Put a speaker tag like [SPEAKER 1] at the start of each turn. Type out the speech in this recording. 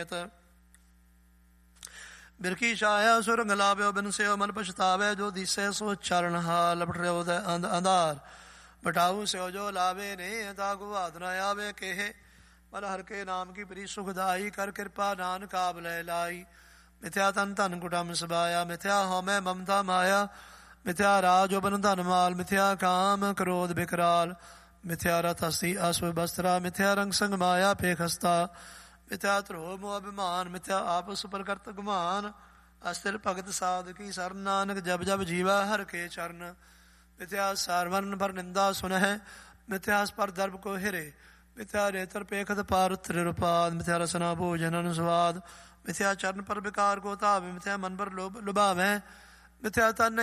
[SPEAKER 1] ਬਿਰਖੀ ਛਾਇਆ ਸੁਰੰਗ ਲਾਵਿਓ ਬਿਨ ਸਿਓ ਮਨ ਪਛਤਾਵੇ ਜੋ ਦੀਸੇ ਸੋ ਚਰਨ ਹਾ ਲਪਟ ਰਿਓ ਦੇ ਅੰਧਾਰ ਬਟਾਊ ਸਿਓ ਜੋ ਲਾਵੇ ਨੇ ਤਾ ਗੁਆਦ ਨਾ ਆਵੇ ਕਹੇ ਮਨ ਹਰ ਕੇ ਨਾਮ ਕੀ ਪ੍ਰੀ ਸੁਖਦਾਈ ਕਰ ਕਿਰਪਾ ਨਾਨਕ ਆਪ ਲੈ ਲਾਈ ਮਿਥਿਆ ਤਨ ਧਨ ਕੁਟਮ ਸਬਾਇਆ ਮਿਥਿਆ ਹਉਮੈ ਮਮਤਾ ਮਾਇਆ ਮਿਥਿਆ ਰਾਜ ਬਨ ਧਨ ਮਾਲ ਮਿਥਿਆ ਕਾਮ ਕ੍ਰੋਧ ਬਿਕਰਾਲ ਮਿਥਿਆ ਰਥ ਹਸਤੀ ਅਸਵ ਬਸਤਰਾ ਮਿਥਿਆ ਰੰਗ ਸੰਗ ਮਾਇਆ ਪੇਖ ਹਸਤਾ ਮਿਥਿਆ ਧਰੋ ਮੋਹ ਅਭਿਮਾਨ ਮਿਥਿਆ ਆਪਸ ਪ੍ਰਕਰਤ ਗੁਮਾਨ ਅਸਥਿਰ ਭਗਤ ਸਾਧ ਕੀ ਸਰਨ ਨਾਨਕ ਜਬ ਜਬ ਜੀਵਾ ਹਰ ਕੇ ਚਰਨ ਮਿਥਿਆ ਸਾਰਵਰਨ ਪਰ ਨਿੰਦਾ ਸੁਨਹਿ ਮਿਥਿਆ ਪਰ ਦਰਬ ਕੋ ਹਿਰੇ ਮਿਥਿਆ ਨੇਤਰ ਪੇਖਤ ਪਾਰ ਤ੍ਰਿਰੁਪਾਦ ਮਿਥਿਆ ਰਸਨਾ ਭੋਜਨ ਅਨੁਸਵਾਦ ਮਿਥਿਆ ਚਰਨ ਪਰ ਵਿਕਾਰ ਕੋ ਧਾਵੇ ਮਿਥਿਆ ਮਨ ਪਰ ਲੋਭ ਲੁਭਾਵੈ ਮਿਥਿਆ ਤਨ